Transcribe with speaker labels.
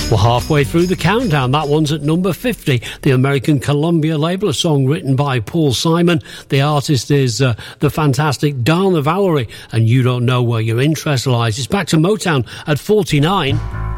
Speaker 1: We're halfway through the countdown. That one's at number 50. The American Columbia label, a song written by Paul Simon. The artist is the fantastic Dana Valerie, and You Don't Know Where Your Interest Lies. It's back to Motown at 49.